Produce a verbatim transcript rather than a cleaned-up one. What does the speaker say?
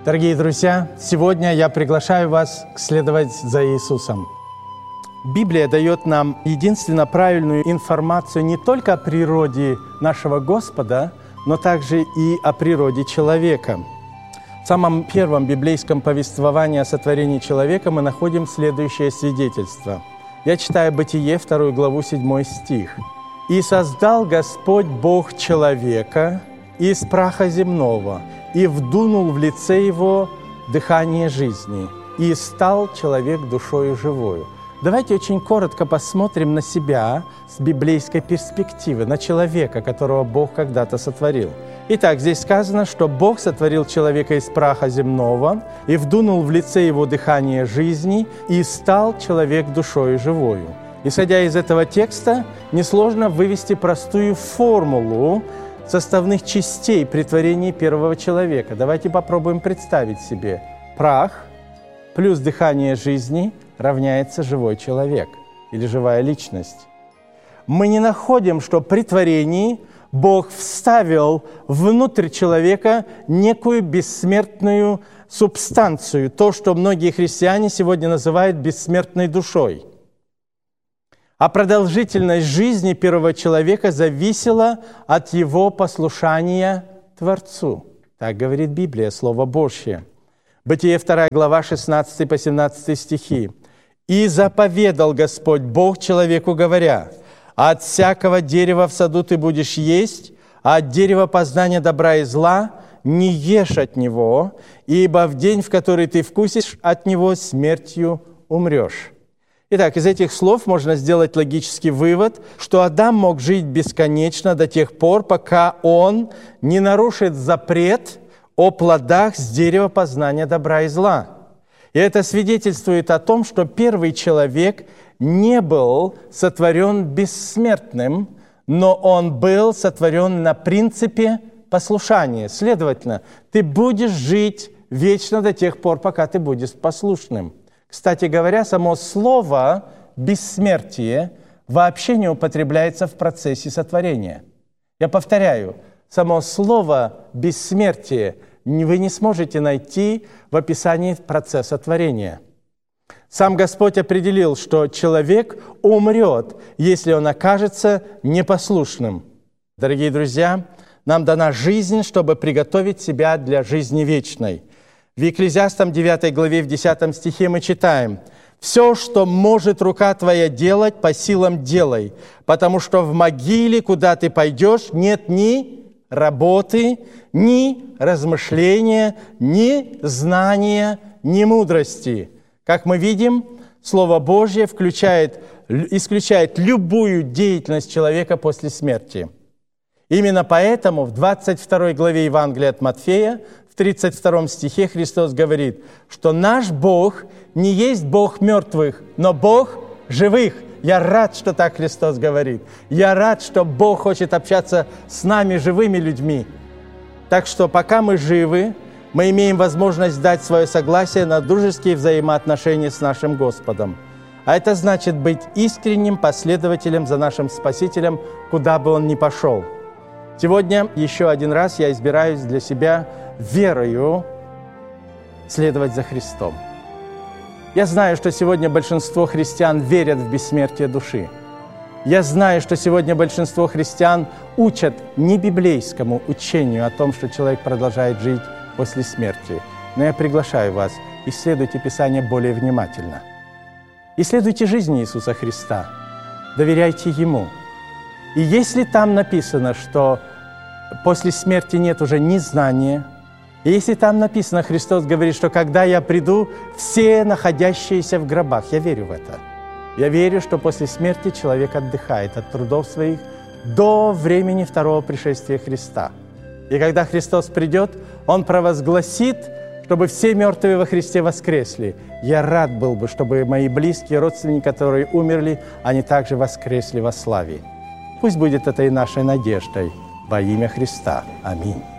Дорогие друзья, сегодня я приглашаю вас следовать за Иисусом. Библия дает нам единственно правильную информацию не только о природе нашего Господа, но также и о природе человека. В самом первом библейском повествовании о сотворении человека мы находим следующее свидетельство. Я читаю Бытие, вторую главу, седьмой стих. «И создал Господь Бог человека из праха земного, и вдунул в лице его дыхание жизни, и стал человек душою живою». Давайте очень коротко посмотрим на себя с библейской перспективы, на человека, которого Бог когда-то сотворил. Итак, здесь сказано, что Бог сотворил человека из праха земного и вдунул в лице его дыхание жизни, и стал человек душою живою. Исходя из этого текста, несложно вывести простую формулу составных частей при творении первого человека. Давайте попробуем представить себе. Прах плюс дыхание жизни равняется живой человек или живая личность. Мы не находим, что при творении Бог вставил внутрь человека некую бессмертную субстанцию, то, что многие христиане сегодня называют бессмертной душой. А продолжительность жизни первого человека зависела от его послушания Творцу. Так говорит Библия, Слово Божье. Бытие вторая глава, шестнадцатый по семнадцатый стихи. «И заповедал Господь Бог человеку, говоря: от всякого дерева в саду ты будешь есть, а от дерева познания добра и зла не ешь от него, ибо в день, в который ты вкусишь от него, смертью умрешь». Итак, из этих слов можно сделать логический вывод, что Адам мог жить бесконечно до тех пор, пока он не нарушит запрет о плодах с дерева познания добра и зла. И это свидетельствует о том, что первый человек не был сотворен бессмертным, но он был сотворен на принципе послушания. Следовательно, ты будешь жить вечно до тех пор, пока ты будешь послушным. Кстати говоря, само слово «бессмертие» вообще не употребляется в процессе сотворения. Я повторяю, само слово «бессмертие» вы не сможете найти в описании процесса творения. Сам Господь определил, что человек умрет, если он окажется непослушным. Дорогие друзья, нам дана жизнь, чтобы приготовить себя для жизни вечной. В Екклезиастам девятой главе, в десятом стихе мы читаем: «Все, что может рука твоя делать, по силам делай, потому что в могиле, куда ты пойдешь, нет ни работы, ни размышления, ни знания, ни мудрости». Как мы видим, Слово Божье включает, исключает любую деятельность человека после смерти. Именно поэтому в двадцать второй главе Евангелия от Матфея, в тридцать втором стихе Христос говорит, что наш Бог не есть Бог мертвых, но Бог живых. Я рад, что так Христос говорит. Я рад, что Бог хочет общаться с нами, живыми людьми. Так что пока мы живы, мы имеем возможность дать свое согласие на дружеские взаимоотношения с нашим Господом. А это значит быть искренним последователем за нашим Спасителем, куда бы Он ни пошел. Сегодня еще один раз я избираюсь для себя верою следовать за Христом. Я знаю, что сегодня большинство христиан верят в бессмертие души. Я знаю, что сегодня большинство христиан учат не библейскому учению о том, что человек продолжает жить после смерти. Но я приглашаю вас, исследуйте Писание более внимательно. Исследуйте жизнь Иисуса Христа, доверяйте Ему. И если там написано, что после смерти нет уже ни знания, и если там написано, Христос говорит, что когда я приду, все находящиеся в гробах, я верю в это. Я верю, что после смерти человек отдыхает от трудов своих до времени второго пришествия Христа. И когда Христос придет, Он провозгласит, чтобы все мертвые во Христе воскресли. Я рад был бы, чтобы мои близкие, родственники, которые умерли, они также воскресли во славе. Пусть будет это и нашей надеждой во имя Христа. Аминь.